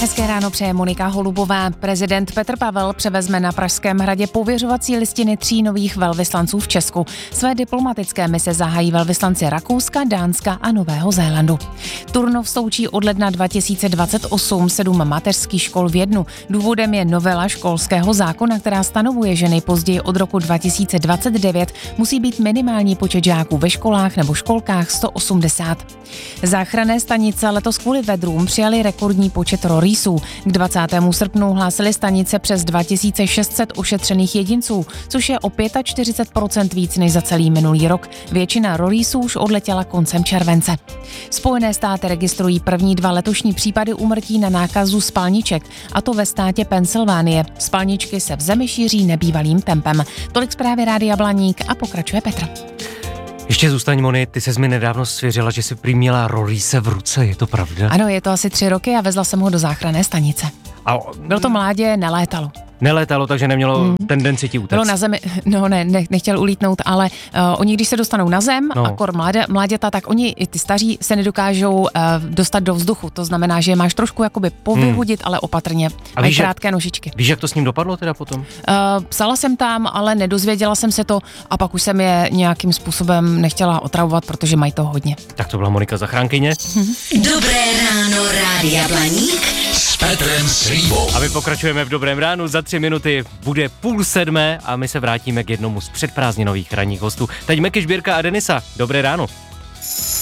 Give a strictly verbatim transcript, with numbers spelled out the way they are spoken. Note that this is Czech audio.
Hezké ráno přeje Monika Holubová. Prezident Petr Pavel převezme na Pražském hradě pověřovací listiny tří nových velvyslanců v Česku. Své diplomatické mise zahájí velvyslanci Rakouska, Dánska a Nového Zélandu. Turnov sloučí od ledna dva tisíce dvacet osm sedm mateřských škol v jednu. Důvodem je novela školského zákona, která stanovuje, že nejpozději od roku dva tisíce dvacet devět musí být minimální počet žáků ve školách nebo školkách sto osmdesát. Záchranné stanice letos kvůli vedrům přijali rekordní počet rorýsů. K dvacátému srpnu hlásily stanice přes dva tisíce šest set ošetřených jedinců, což je o čtyřicet pět procent víc než za celý minulý rok. Většina rorýsů už odletěla koncem července. Spojené státy registrují první dva letošní případy úmrtí na nákazu spalniček, a to ve státě Pensylvánie. Spalničky se v zemi šíří nebývalým tempem. Tolik zprávy Rádia Blaník a pokračuje Petr. Ještě zůstaň, Moni, ty ses mi nedávno svěřila, že jsi prý měla rorýse v ruce, je to pravda? Ano, je to asi tři roky a vezla jsem ho do záchranné stanice. A... Bylo to mládě, nelétalo. Nelétalo, takže nemělo hmm. tendenci ti utéct. Bylo na zemi, no ne, ne nechtěl ulítnout, ale uh, oni, když se dostanou na zem, no. akor mládě, mláděta, tak oni, i ty staří, se nedokážou uh, dostat do vzduchu. To znamená, že je máš trošku jakoby povyhodit, hmm. ale opatrně. A víš, krátké jak, nožičky. Víš, jak to s ním dopadlo teda potom? Uh, psala jsem tam, ale nedozvěděla jsem se to a pak už jsem je nějakým způsobem nechtěla otravovat, protože mají to hodně. Tak to byla Monika Zachránkyně. Dobré ráno, Rádia Blaník s Petrem Slívou. A my pokračujeme v Dobrém ránu. Za tři minuty bude půl sedmé a my se vrátíme k jednomu z předprázdninových ranních hostů. Teď Meky, Žbírka a Denisa. Dobré ráno.